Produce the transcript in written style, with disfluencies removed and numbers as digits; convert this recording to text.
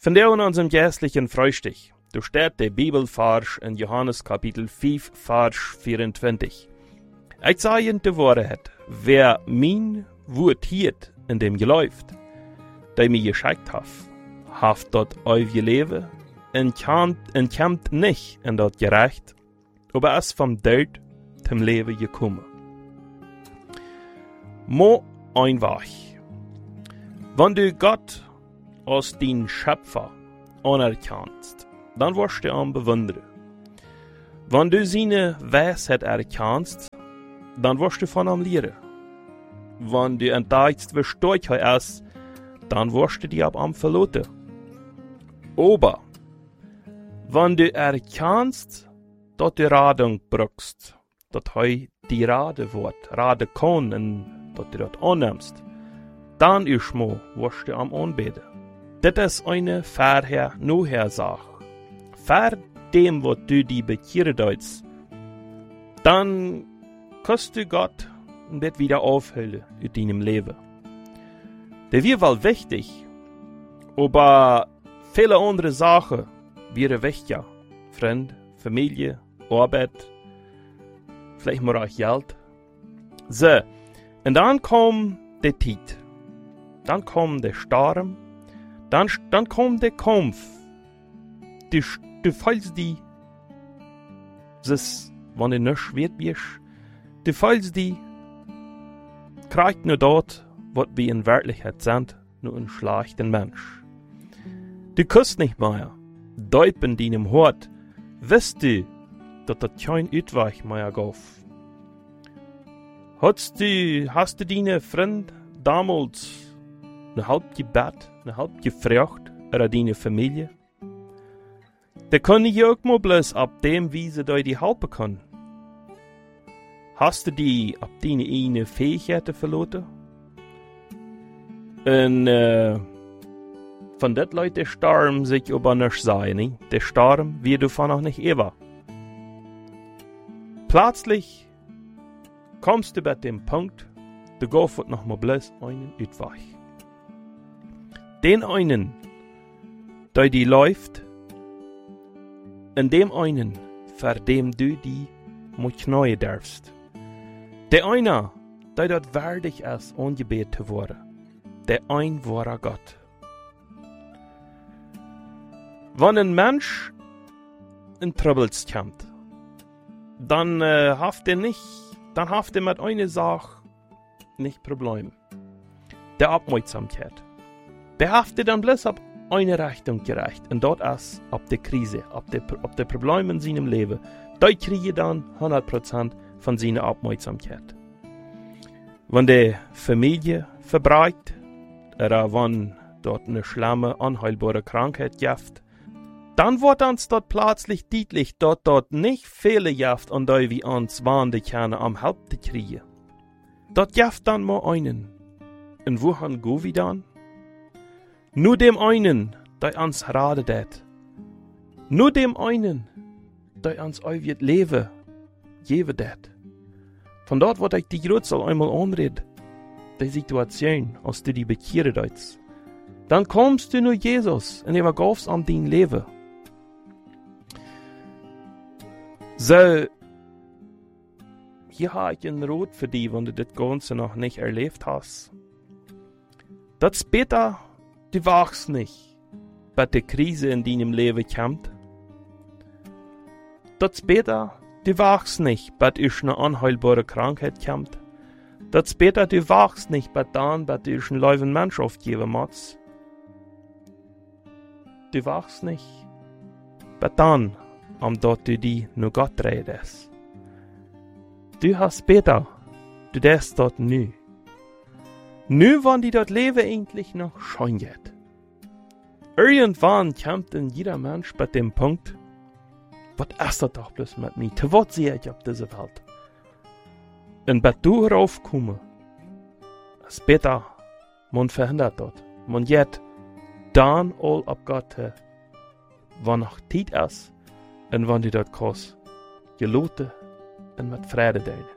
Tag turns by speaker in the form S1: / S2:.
S1: Vandaar in unserem geistlichen Frühstück. Da steht der Bibelvers in Johannes Kapitel 5, Vers 24. Ich sage in der Wahrheit, wer mein Wort hielt, in dem geläuft, der mir geschickt hat, haft dort ewige Leben, und kommt nicht in dort gerecht, aber ist vom Tod zum Leben gekommen. Mo einfach. Wenn du Gott als den Schöpfer anerkennst, dann wirst du ihn bewundern. Wenn du seine Weisheit erkennst, dann wirst du von ihm lernen. Wenn du entdeckst, wie stark er ist, dann wirst du dich ab ihm verlassen. Aber, wenn du erkennst, dass du Radung brauchst, dass er die Rade wird, Rade kann, und dass du das annimmst, dann wirst du ihm anbeten. Das ist eine Vorher-Nachher-Sache. Vor dem, was du die bekehren sollst, dann kannst du Gott ein bisschen wieder aufhüllen in deinem Leben. Das wäre wohl wichtig, aber viele andere Sachen wären wichtiger. Freund, Familie, Arbeit, vielleicht mal auch Geld. So, und dann kommt der Zeit. Dann kommt der Sturm. Dann kommt der Kampf. Du fühlst die, wenn du nicht schwer bist, du fühlst die, kriegt nur dort, was wir in Wirklichkeit sind, nur ein schlechter Mensch. Du kannst nicht mehr, deut in deinem Hort, weißt du, dass das kein Ausweg mehr gibt. Hast du deine Freund damals eine halb gebet, eine halb gefragt, oder deine Familie? Da kann ich auch mal bloß ab dem, wie sie dir die helfen kann. Hast du die ab deine eigene Fähigkeiten verloren? Und von dat Leute der Sturm sich aber nicht sein, ne? Der Sturm wird du von noch nicht ewig. Plötzlich kommst du bei dem Punkt, du gehst noch mal bloß einen Ausweg. Den einen, der die läuft, in dem einen, für dem du die mit knäuen darfst. Der einer, der dort würdig ist, angebetet zu werden. Der ein wahre Gott. Wenn ein Mensch in Troubles kommt, dann haft er mit einer Sache nicht Probleme. Der Aufmerksamkeit. Der haftet dann bloß ab eine Richtung gerecht. Und dort ist ab der Krise, ab der Probleme in seinem Leben. Da kriege dann 100% von seiner Aufmerksamkeit. Wenn die Familie verbreitet, oder wenn dort eine schlimme, unheilbare Krankheit gibt, dann wird uns dort plötzlich deutlich, dass dort nicht viele gibt, an die wir uns wahnen können, am Help zu kriegen. Dort gibt dann mal einen. Und wohin gehen wir dann? Nur dem einen, der uns radet hat. Nur dem einen, der uns euer Leben geben hat. Von dort wird ich die Grützel einmal anreden. Die Situation, als du die bekehren sollst. Dann kommst du nur Jesus und übergabst an dein Leben. So, hier habe ich einen Rat für dich, wenn du das Ganze noch nicht erlebt hast. Das später, du wachst nicht, bei der Krise in deinem Leben kommt. Das später, du wachst nicht, bei der eine unheilbare Krankheit kommt. Das später, du wachst nicht, bei dann, bei der ein leuven Mensch aufgeben muss. Du wachst nicht, bei dann, dort du die nur Gott redest. Du hast später, du darfst dort nu. Nu, wann die dort Leben endlich noch schön geht. Irgendwann kommt in jeder Mensch bei dem Punkt, was ist das doch bloß mit mir? Zu was sehe ich auf dieser Welt? Und bei du raufkommen, später, man verhindert dort. Man geht dann all ab Gott, wann noch Zeit ist, und wann die dort kannst, geloten und mit Freude teilen.